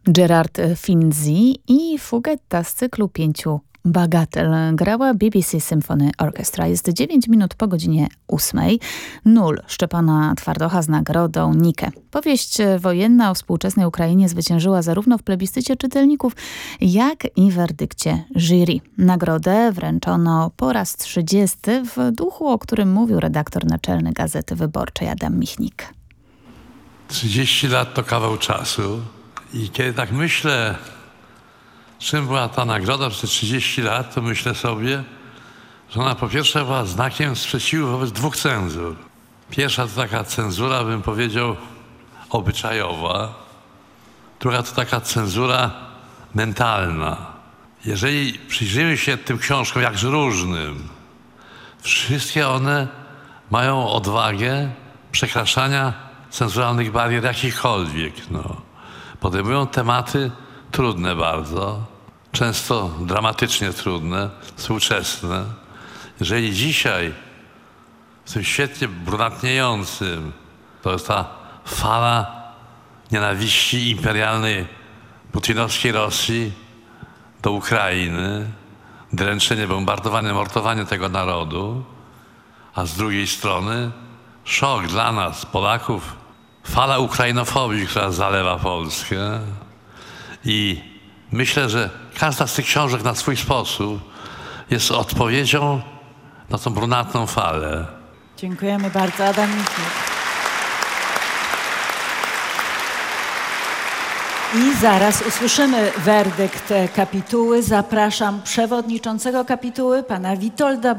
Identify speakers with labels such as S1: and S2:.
S1: Gerard Finzi i Fugetta z cyklu 5 Bagatel grała BBC Symphony Orchestra. Jest 9 minut po godzinie 8. Nul Szczepana Twardocha z nagrodą Nike. Powieść wojenna o współczesnej Ukrainie zwyciężyła zarówno w plebiscycie czytelników, jak i w werdykcie jury. Nagrodę wręczono po raz 30 w duchu, o którym mówił redaktor naczelny Gazety Wyborczej Adam Michnik.
S2: 30 lat to kawał czasu i kiedy tak myślę, czym była ta nagroda przez te 30 lat, to myślę sobie, że ona po pierwsze była znakiem sprzeciwu wobec dwóch cenzur. Pierwsza to taka cenzura, bym powiedział, obyczajowa. Druga to taka cenzura mentalna. Jeżeli przyjrzymy się tym książkom jakże różnym, wszystkie one mają odwagę przekraczania cenzuralnych barier jakichkolwiek. Podejmują tematy trudne bardzo, często dramatycznie trudne, współczesne. Jeżeli dzisiaj w tym świecie brunatniejącym to jest ta fala nienawiści imperialnej putinowskiej Rosji do Ukrainy, dręczenie, bombardowanie, mordowanie tego narodu, a z drugiej strony szok dla nas, Polaków, fala ukrainofobii, która zalewa Polskę. I myślę, że każda z tych książek na swój sposób jest odpowiedzią na tą brunatną falę.
S3: Dziękujemy bardzo. Adam Michnik. I zaraz usłyszymy werdykt kapituły. Zapraszam przewodniczącego kapituły, pana Witolda